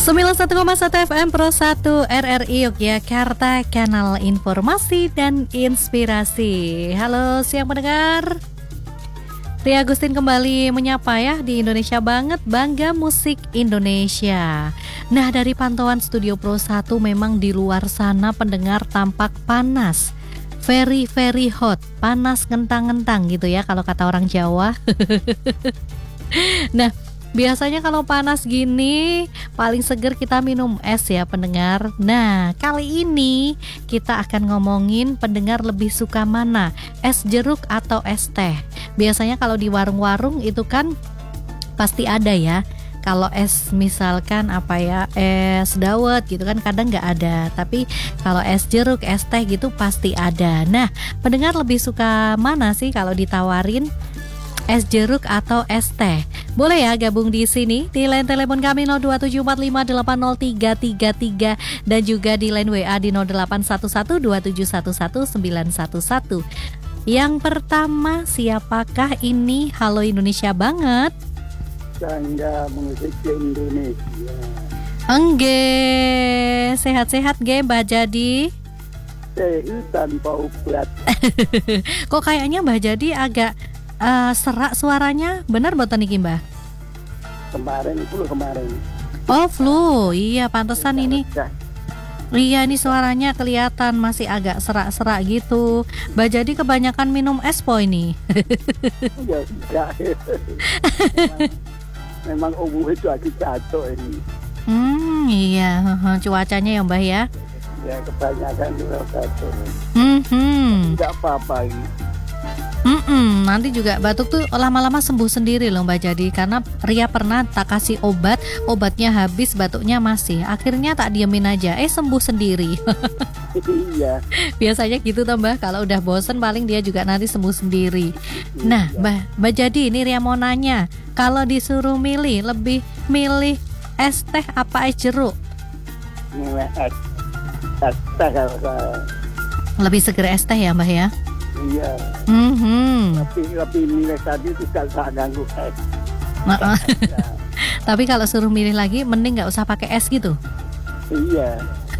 91,1 FM Pro 1 RRI Yogyakarta, kanal informasi dan inspirasi. Halo siang pendengar, Ria Agustin kembali menyapa ya di Indonesia Banget, Bangga Musik Indonesia. Nah, dari pantauan Studio Pro 1 memang di luar sana pendengar tampak panas, very hot, panas ngentang-ngentang gitu ya kalau kata orang Jawa. Nah, biasanya kalau panas gini paling seger kita minum es ya pendengar. Nah, kali ini kita akan ngomongin pendengar lebih suka mana, es jeruk atau es teh. Biasanya kalau di warung-warung itu kan pasti ada ya. Kalau es misalkan es dawet gitu kan kadang nggak ada. Tapi kalau es jeruk, es teh gitu pasti ada. Nah, pendengar lebih suka mana sih kalau ditawarin es jeruk atau es teh? Boleh ya gabung di sini di line telepon kami 02745803333 dan juga di line WA di 081127119111. Yang pertama, siapakah ini? Halo Indonesia Banget. Bangga Musik Indonesia. Engge, sehat-sehat ge Mbah Jadi. Tanpa obat. Kok kayaknya Mbah Jadi agak serak suaranya, benar boten niki Mbah? Kemarin. Oh, flu. Iya, pantesan ini. Iya, ini suaranya kelihatan masih agak serak-serak gitu. Mbah Jadi kebanyakan minum es po ini. Ya, memang umum itu lagi jatuh ini. Iya, cuacanya ya Mbah ya. Ya, kebanyakan juga jatuh. Tidak apa-apa ini. Nanti juga batuk tuh lama-lama sembuh sendiri loh Mbak Jadi. Karena Ria pernah tak kasih obat, obatnya habis, batuknya masih. Akhirnya tak diemin aja, sembuh sendiri. Iya. Biasanya gitu toh Mbak, kalau udah bosen paling dia juga nanti sembuh sendiri. Nah Mbak Jadi, ini Ria mau nanya, kalau disuruh milih, lebih milih es teh apa es jeruk? Milih es teh kalau saya. Lebih seger es teh ya Mbak ya? Iya. Tapi milih tadi tidak usah ganggu es. Tapi kalau suruh milih lagi, mending nggak usah pakai es gitu. Iya.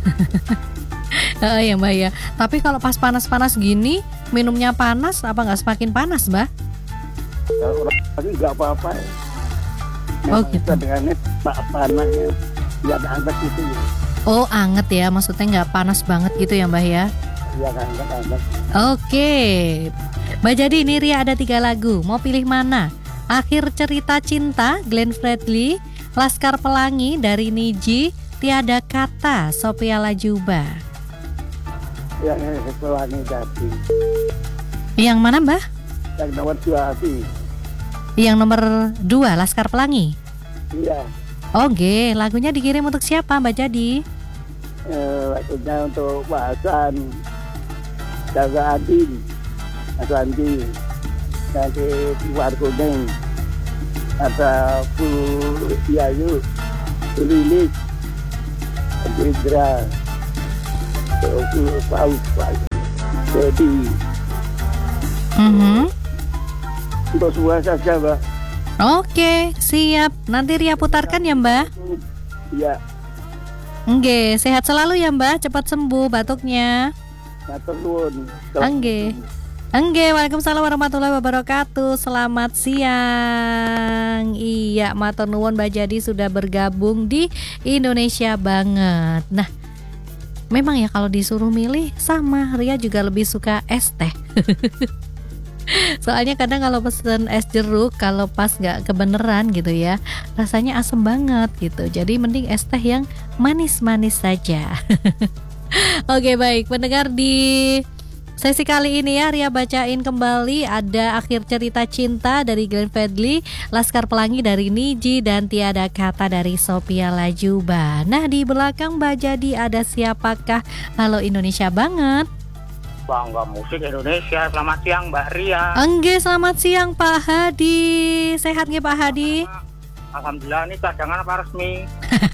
Ya Mbak ya. Tapi kalau pas panas-panas gini, minumnya panas, apa nggak semakin panas Mbak? Kalau lagi nggak apa-apa. Oh gitu. Dengan panasnya, nggak ada anget gitu. Oh anget ya, maksudnya nggak panas banget gitu ya Mbak ya? Iya kan, anget. Oke, Mbak Jadi ini Ria ada 3 lagu, mau pilih mana? Akhir Cerita Cinta, Glenn Fredly, Laskar Pelangi dari Niji, Tiada Kata, Sophia Latjuba. Yang Pelangi tadi. Yang mana Mbak? Yang nomor 2 hati. Yang nomor 2, Laskar Pelangi. Iya. Oke, lagunya dikirim untuk siapa Mbak Jadi? Lagunya untuk Pak Hasan, Jaga Adin, Mas Andi, nanti Luar Kuning, ada Bu Yayu, Bu Lilis, Indra, Bu Paus, Dedi. Untuk semua saja Mbak. Oke, siap. Nanti Ria putarkan ya Mbak. Iya. Nggih, sehat selalu ya Mbak, cepat sembuh batuknya. Matur nuwun. Nggih. Nggih, waalaikumsalam warahmatullahi wabarakatuh. Selamat siang. Iya, matur nuwun Mbak Jadi sudah bergabung di Indonesia Banget. Nah, memang ya kalau disuruh milih sama, Ria juga lebih suka es teh. Soalnya kadang kalau pesen es jeruk, kalau pas gak kebeneran gitu ya, rasanya asem banget gitu. Jadi mending es teh yang manis-manis saja. Oke baik, pendengar, di sesi kali ini ya Ria bacain kembali ada Akhir Cerita Cinta dari Glenn Fredly, Laskar Pelangi dari Niji, dan Tiada Kata dari Sophia Latjuba. Nah, di belakang Mbak Jadi ada siapakah? Halo Indonesia Banget. Bangga Musik Indonesia. Selamat siang Mbak Ria. Engge, selamat siang Pak Hadi. Sehat nggih Pak Hadi? Alhamdulillah, ini cadangan apa resmi?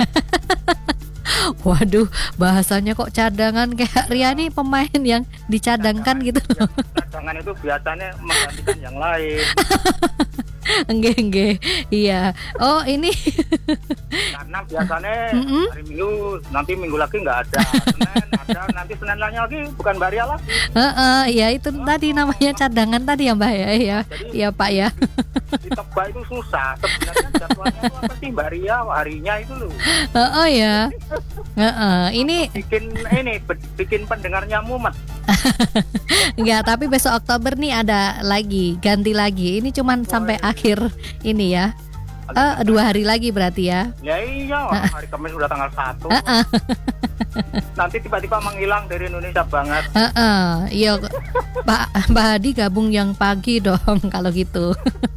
Waduh, bahasanya kok cadangan, kayak Ria nih pemain yang dicadangkan gitu. Cadangan itu biasanya menggantikan yang lain. Enggak. Iya. Oh, ini Karena biasanya Mm-mm. hari Minggu, nanti minggu lagi nggak ada. Senin ada, nanti Senin lagi bukan Mbak Ria lagi. ya itu tadi namanya cadangan tadi ya Mbak ya. Iya. Iya Pak ya. Ditebak itu susah. Sebenarnya jadwalnya itu apa sih Mbak Ria? Harinya itu loh. Ya. Ini Bikin pendengarnya mumet. enggak, tapi besok Oktober nih ada lagi, ganti lagi. Ini cuman sampai akhir ini ya. 2 hari lagi berarti ya. Ya iya, hari Kamis udah tanggal 1. Nanti tiba-tiba menghilang dari Indonesia banget. Iya, Pak Hadi gabung yang pagi dong kalau gitu.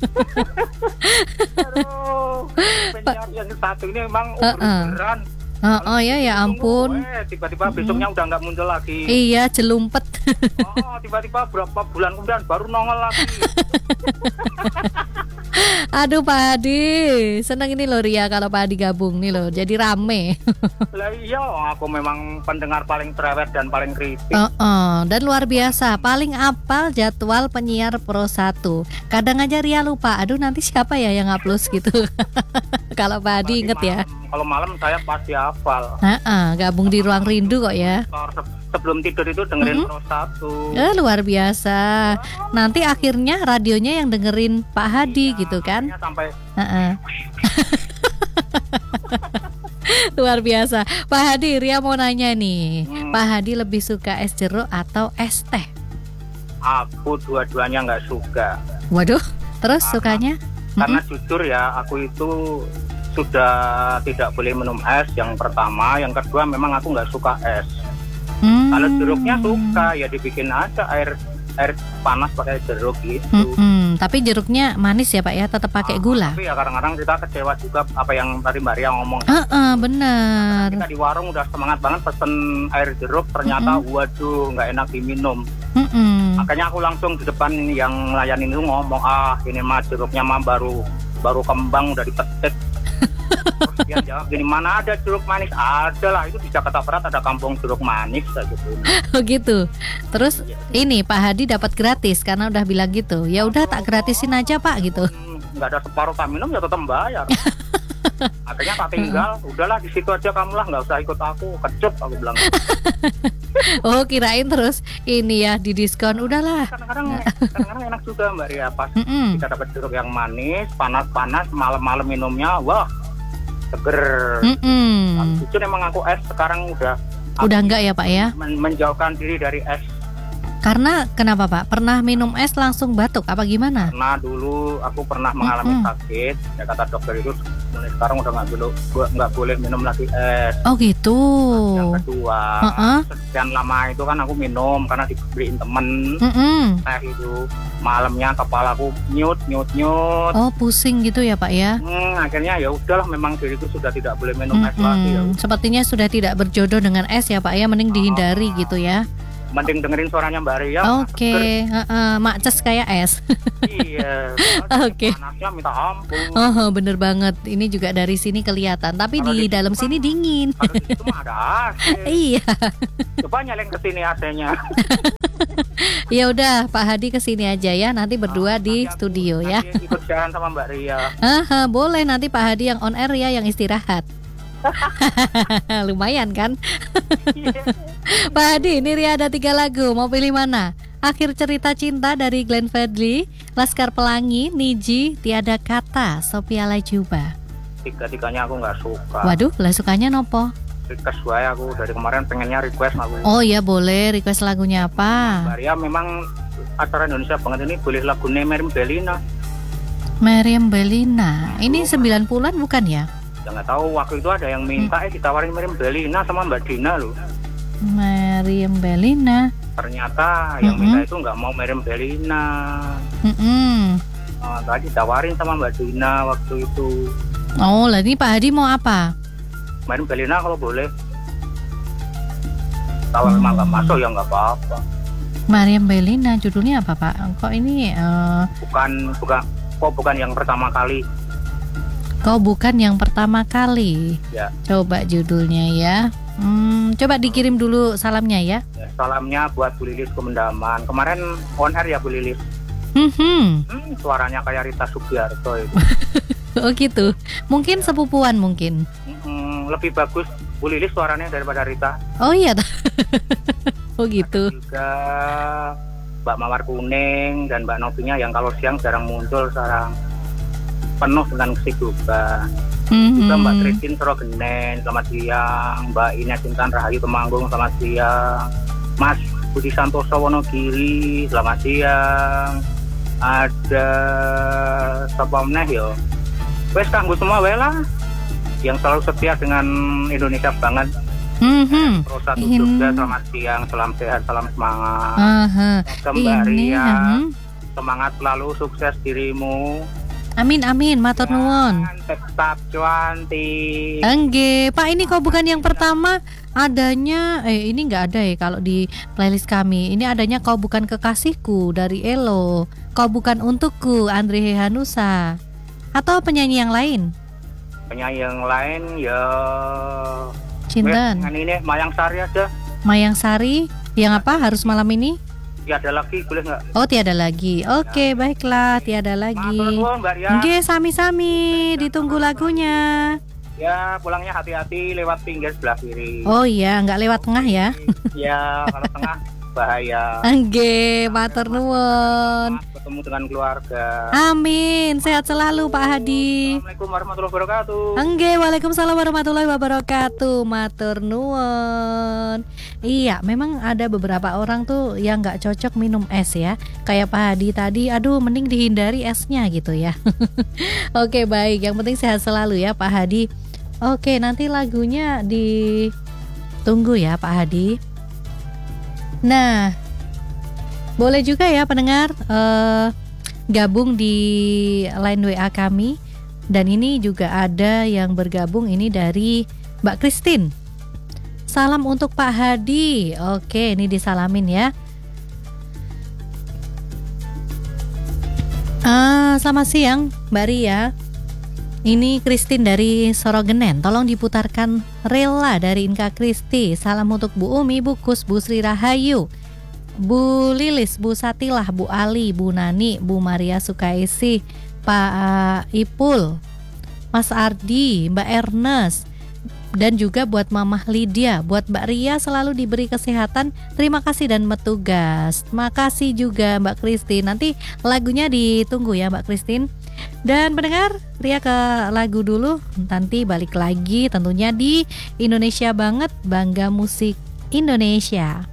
Aduh, penyiar yang satu ini memang beneran. Ya ampun. Tiba-tiba besoknya udah nggak muncul lagi. Iya, celumpet. Tiba-tiba berapa bulan kemudian baru nongol lagi. Aduh Pak Hadi, senang ini loh Ria kalau Pak Hadi gabung nih loh, jadi rame. Lah iya, aku memang pendengar paling cerewet dan paling kritis. Dan luar biasa, paling apal jadwal penyiar Pro 1. Kadang aja Ria lupa, aduh nanti siapa ya yang upload gitu. Kalau Pak Hadi inget ya. Kalau malam saya pasti hafal. Gabung di Ruang Rindu kok ya. Sebelum tidur itu dengerin Pro 1. Luar biasa. Nanti akhirnya radionya yang dengerin Pak Hadi gitu kan. Sampai luar biasa. Pak Hadi, Ria mau nanya nih. Pak Hadi lebih suka es jeruk atau es teh? Aku dua-duanya nggak suka. Waduh, terus sukanya? Karena jujur ya, aku itu sudah tidak boleh minum es. Yang pertama, yang kedua memang aku nggak suka es. Kalau jeruknya suka ya dibikin aja air panas pakai jeruk gitu. Tapi jeruknya manis ya Pak ya, tetap pakai gula. Tapi ya kadang-kadang kita kecewa juga apa yang tadi Mbak Ria ngomong. Benar. Kita di warung udah semangat banget pesen air jeruk, ternyata waduh nggak enak diminum. Makanya aku langsung di depan yang ngelayanin itu ngomong, ini mah jeruknya mah baru kembang udah dipetik. Terus dia jawab gini, mana ada jeruk manis? Ada lah, itu di Jakarta Barat ada kampung jeruk manis kayak gitu. Gitu. Terus ini Pak Hadi dapat gratis karena udah bilang gitu. Ya udah tak gratisin aja Pak gitu. Nggak ada separuh tak minum ya tetap bayar. Akhirnya tak tinggal, udahlah di situ aja kamu lah, nggak usah ikut aku, kecut aku bilang. Oh kirain terus ini ya di diskon, udahlah. Kadang-kadang enak juga Mbak Ria, pas kita dapat jeruk yang manis, panas-panas, malam-malam minumnya, wah seger. Jujur emang aku es sekarang udah enggak ya Pak ya? Menjauhkan diri dari es. Karena kenapa Pak? Pernah minum es langsung batuk apa gimana? Karena dulu aku pernah mengalami sakit. Ya kata dokter itu mulai sekarang udah nggak boleh minum lagi es. Oh gitu. Yang kedua, sekian lama itu kan aku minum karena dibeliin temen. Teh itu malamnya kepalaku nyut. Oh pusing gitu ya Pak ya? Akhirnya ya udahlah, memang diriku sudah tidak boleh minum es lagi. Ya. Sepertinya sudah tidak berjodoh dengan es ya Pak ya, mending dihindari gitu ya. Mending dengerin suaranya Mbak Ria. Oke. Makces kayak es. Iya. Oke. Panasnya minta ampun. Bener banget. Ini juga dari sini kelihatan. Tapi di dalam sini dingin. Kalau di situ mah ada AC. Iya. Coba nyalain ke sini AC-nya. Ya udah Pak Hadi kesini aja ya. Nanti berdua di studio ya. Ikut jalan sama Mbak Ria. Boleh, nanti Pak Hadi yang on air ya, yang istirahat. Lumayan kan? Pak Hadi, ini Ria ada 3 lagu, mau pilih mana? Akhir Cerita Cinta dari Glenn Fredly, Laskar Pelangi, Niji, Tiada Kata, Sophia Latjuba. Tiga-tiganya aku nggak suka. Waduh, lah sukanya nopo? Request gue, aku dari kemarin pengennya request lagu. Oh ya boleh, request lagunya apa? Mbak Ria memang acara Indonesia banget ini, boleh lagu Meriam Bellina. Meriam Bellina, ini 90-an bukan ya? Ya nggak tahu, waktu itu ada yang minta ditawarin Meriam Bellina sama Mbak Dina loh. Meriam Bellina. Ternyata yang minta itu nggak mau Meriam Bellina. Tadi tawarin sama Mbak Dina waktu itu. Oh, lah ini Pak Hadi mau apa? Meriam Bellina kalau boleh. Kalau memang nggak masuk ya nggak apa-apa. Meriam Bellina judulnya apa Pak? Kok ini? Bukan yang pertama kali. Kau bukan yang pertama kali. Ya. Coba judulnya ya. Coba dikirim dulu salamnya ya. Salamnya buat Bu Lilis Kemendaman. Kemarin on air ya Bu Lilis. Suaranya kayak Rita Sugiarto itu. Oh gitu. Mungkin sepupuan mungkin. Lebih bagus Bu Lilis suaranya daripada Rita. Oh iya. Oh gitu. Ada juga Mbak Mawar Kuning dan Mbak Novinya yang kalau siang jarang muncul, sekarang penuh dengan kesibukan. Juga Mbak Christine Sorogenen, selamat siang. Mbak Ines Intan Rahayu Temanggung, selamat siang. Mas Budi Santoso Wonogiri, selamat siang. Ada sapa meneh yo. Wes kanggo semua wae lah yang selalu setia dengan Indonesia banget. Pro satu juga selamat siang, salam sehat, salam semangat. Mbak Ria, semangat selalu, sukses dirimu. Amin amin, matur nuwun. Tetap cantik. Engge, Pak, ini kok bukan yang pertama adanya. Ini nggak ada ya kalau di playlist kami. Ini adanya Kau Bukan Kekasihku dari Elo. Kau Bukan Untukku Andre Hehanusa. Atau penyanyi yang lain? Penyanyi yang lain ya Cinten. Dengan ini Mayang Sari aja. Mayang Sari. Yang apa harus malam ini? Tiada lagi, boleh nggak? Oh, tiada lagi. Oke, baiklah, tiada lagi. Oke, sami-sami, ditunggu lagunya. Ya, pulangnya hati-hati lewat pinggir sebelah kiri. Oh iya, nggak lewat tengah ya? Ya, kalau tengah bahaya. Oke, matur nuwun. Ketemu dengan keluarga. Amin, sehat selalu Pak Hadi. Assalamualaikum warahmatullahi wabarakatuh. Waalaikumsalam warahmatullahi wabarakatuh. Matur nuwun. Iya, memang ada beberapa orang tuh yang nggak cocok minum es ya. Kayak Pak Hadi tadi, aduh mending dihindari esnya gitu ya. Oke, baik, yang penting sehat selalu ya Pak Hadi. Oke, nanti lagunya ditunggu ya Pak Hadi. Nah, boleh juga ya pendengar gabung di line WA kami. Dan ini juga ada yang bergabung, ini dari Mbak Christine. Salam untuk Pak Hadi. Oke, ini disalamin ya. Selamat siang Mbak Ria. Ini Christine dari Sorogenen. Tolong diputarkan Rela dari Inka Kristi. Salam untuk Bu Umi, Bu Kus, Bu Sri Rahayu, Bu Lilis, Bu Satilah, Bu Ali, Bu Nani, Bu Maria Sukaisi, Pak Ipul, Mas Ardi, Mbak Ernest, dan juga buat Mamah Lydia, buat Mbak Ria selalu diberi kesehatan. Terima kasih dan bertugas. Makasih juga Mbak Christine. Nanti lagunya ditunggu ya Mbak Christine. Dan pendengar, Ria ke lagu dulu. Nanti balik lagi tentunya di Indonesia Banget, Bangga Musik Indonesia.